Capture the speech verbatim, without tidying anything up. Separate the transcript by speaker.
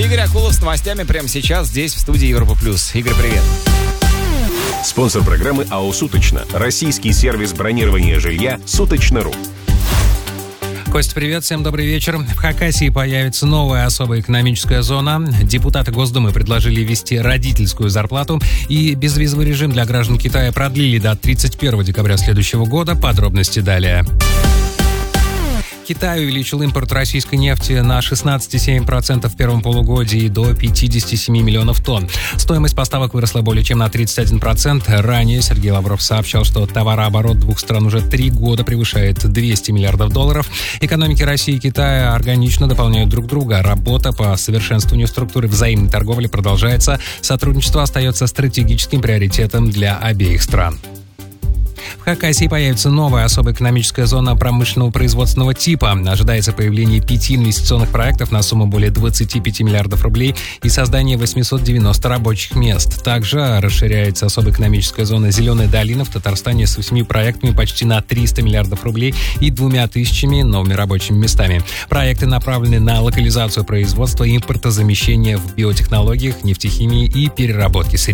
Speaker 1: Игорь Акулов с новостями прямо сейчас здесь, в студии Европа Плюс. Игорь, привет.
Speaker 2: Спонсор программы АО «Суточно». Российский сервис бронирования жилья «Суточно.ру».
Speaker 3: Костя, привет, всем добрый вечер. В Хакасии появится новая особая экономическая зона. Депутаты Госдумы предложили ввести родительскую зарплату, и безвизовый режим для граждан Китая продлили до тридцать первого декабря следующего года. Подробности далее. Китай увеличил импорт российской нефти на шестнадцать целых семь десятых процента в первом полугодии до пятьдесят семь миллионов тонн. Стоимость поставок выросла более чем на тридцать один процент. Ранее Сергей Лавров сообщал, что товарооборот двух стран уже три года превышает двести миллиардов долларов. Экономики России и Китая органично дополняют друг друга. Работа по совершенствованию структуры взаимной торговли продолжается. Сотрудничество остается стратегическим приоритетом для обеих стран. В Хакасии появится новая особая экономическая зона промышленного производственного типа. Ожидается появление пяти инвестиционных проектов на сумму более двадцати пяти миллиардов рублей и создание восьмисот девяноста рабочих мест. Также расширяется особая экономическая зона «Зеленая долина» в Татарстане с восьмью проектами почти на триста миллиардов рублей и двумя тысячами новыми рабочими местами. Проекты направлены на локализацию производства и импортозамещения в биотехнологиях, нефтехимии и переработке сырья.